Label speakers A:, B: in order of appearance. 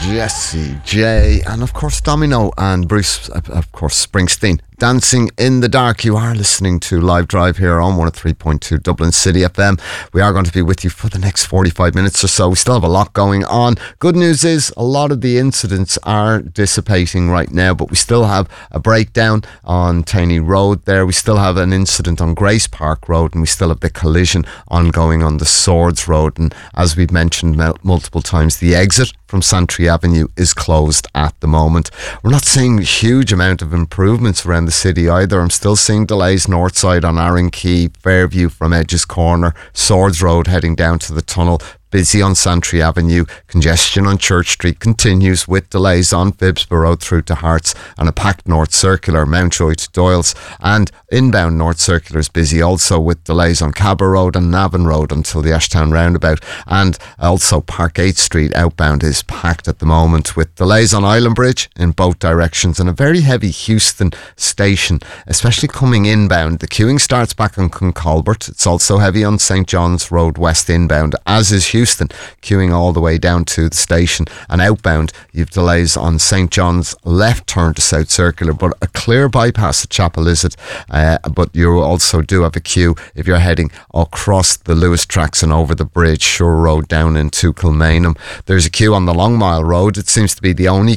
A: Jessie J, and of course Domino and Bruce, of course Springsteen. Dancing in the Dark. You are listening to Live Drive here on 103.2 Dublin City FM. We are going to be with you for the next 45 minutes or so. We still have a lot going on. Good news is a lot of the incidents are dissipating right now, but we still have a breakdown on Taney Road there. We still have an incident on Grace Park Road, and we still have the collision ongoing on the Swords Road. And as we've mentioned multiple times, the exit from Santry Avenue is closed at the moment. We're not seeing a huge amount of improvements around the city either. I'm still seeing delays north side on Arran Quay, Fairview from Edges Corner, Swords Road heading down to the tunnel. Busy on Santry Avenue. Congestion on Church Street continues with delays on Phibsborough Road through to Hearts, and a packed North Circular, Mountjoy to Doyles. And inbound North Circular is busy also with delays on Cabra Road and Navan Road until the Ashtown roundabout. And also Parkgate Street outbound is packed at the moment with delays on Island Bridge in both directions, and a very heavy Houston station, especially coming inbound. The queuing starts back on Concolbert. It's also heavy on St. John's Road West inbound, as is Houston, queuing all the way down to the station. And outbound, you've delays on St. John's left turn to South Circular, but a clear bypass at Chapel Lizard. But you also do have a queue if you're heading across the Lewis tracks and over the bridge, Shore Road down into Kilmainham. There's a queue on the Long Mile Road. It seems to be the only